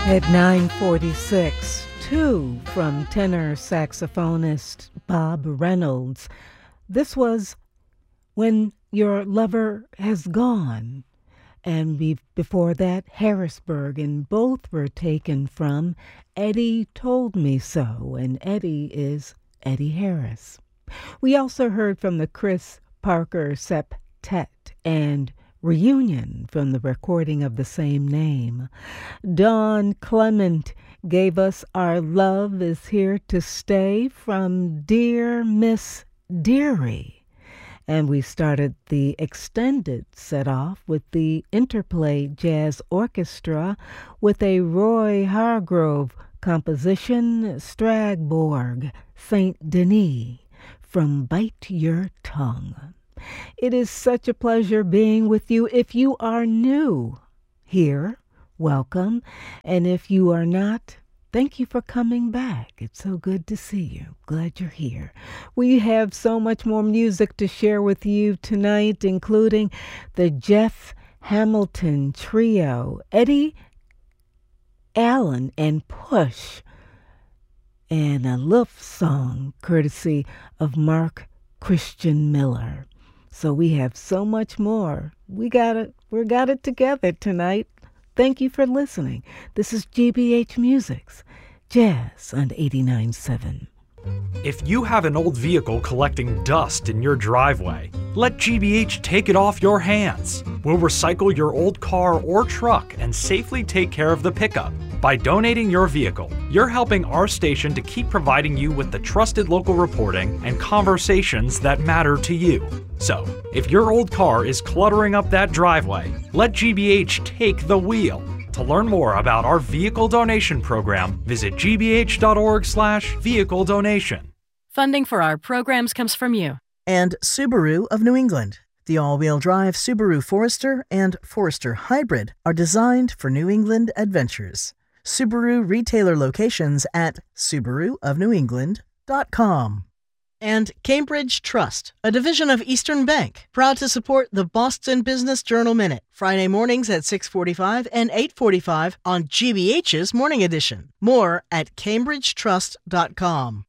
At 9:46, two from tenor saxophonist Bob Reynolds. This was When Your Lover Has Gone. And before that, Harrisburg, and both were taken from Eddie Told Me So, and Eddie is Eddie Harris. We also heard from the Chris Parker Septet and Reunion from the recording of the same name. Don Clement gave us Our Love Is Here to Stay from Dear Miss Dearie. And we started the extended set off with the Interplay Jazz Orchestra with a Roy Hargrove composition, Stragborg, Saint Denis, from Bite Your Tongue. It is such a pleasure being with you. If you are new here, welcome. And if you are not, thank you for coming back. It's so good to see you. Glad you're here. We have so much more music to share with you tonight, including the Jeff Hamilton Trio, Eddie Allen and Push, and a love song courtesy of Mark Christian Miller. So we have so much more. We got it together tonight. Thank you for listening. This is GBH Music's Jazz on 89.7. If you have an old vehicle collecting dust in your driveway, let GBH take it off your hands. We'll recycle your old car or truck and safely take care of the pickup. By donating your vehicle, you're helping our station to keep providing you with the trusted local reporting and conversations that matter to you. So, if your old car is cluttering up that driveway, let GBH take the wheel. To learn more about our vehicle donation program, visit gbh.org/vehicle donation. Funding for our programs comes from you. And Subaru of New England. The all-wheel drive Subaru Forester and Forester Hybrid are designed for New England adventures. Subaru retailer locations at subaruofnewengland.com. And Cambridge Trust, a division of Eastern Bank, proud to support the Boston Business Journal Minute, Friday mornings at 6:45 and 8:45 on GBH's Morning Edition. More at cambridgetrust.com.